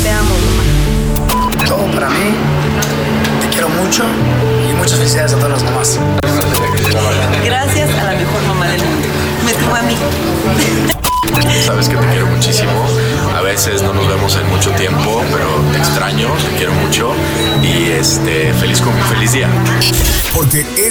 Te amo, mamá. Todo para mí. Te quiero mucho y muchas felicidades a todas las mamás. Gracias a la mejor mamá del mundo. Me tuvo a mí. Sabes que te quiero muchísimo. A veces no nos vemos en mucho tiempo, pero te extraño, te quiero mucho y feliz día. Porque